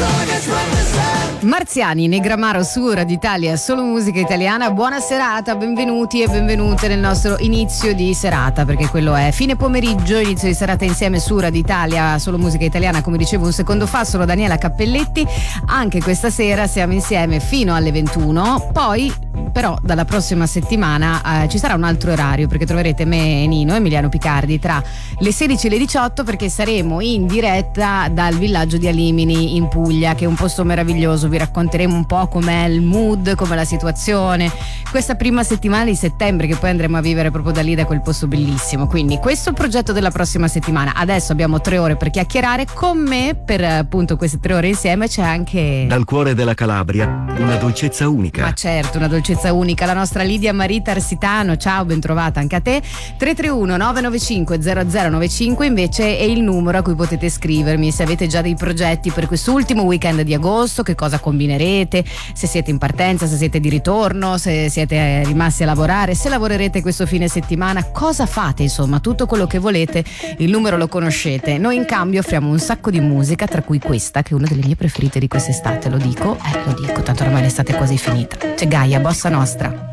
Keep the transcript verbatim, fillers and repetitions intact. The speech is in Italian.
Marziani, Negramaro su Radio Italia, solo musica italiana. Buona serata, benvenuti e benvenute nel nostro inizio di serata, perché quello è fine pomeriggio, inizio di serata insieme su Radio Italia, solo musica italiana, come dicevo un secondo fa. Sono Daniela Cappelletti, anche questa sera siamo insieme fino alle ventuno, poi però dalla prossima settimana eh, ci sarà un altro orario, perché troverete me e Nino, Emiliano Picardi, tra le sedici e le diciotto, perché saremo in diretta dal villaggio di Alimini in Puglia, che è un posto meraviglioso. Vi racconteremo un po' com'è il mood, com'è la situazione questa prima settimana di settembre, che poi andremo a vivere proprio da lì, da quel posto bellissimo. Quindi questo è il progetto della prossima settimana. Adesso abbiamo tre ore per chiacchierare con me, per appunto queste tre ore insieme c'è anche dal cuore della Calabria una dolcezza unica. Ma certo, una dolcezza unica, la nostra Lidia Marita Arsitano. Ciao, ben trovata anche a te. Tre tre uno nove nove cinque zero zero nove cinque invece è il numero a cui potete scrivermi se avete già dei progetti per quest'ultimo weekend di agosto, che cosa combinerete, se siete in partenza, se siete di ritorno, se siete rimasti a lavorare, se lavorerete questo fine settimana, cosa fate, insomma tutto quello che volete. Il numero lo conoscete. Noi in cambio offriamo un sacco di musica, tra cui questa che è una delle mie preferite di quest'estate. Lo dico, eh lo dico, tanto ormai l'estate è quasi finita. C'è Gaia, Bossa Nostra.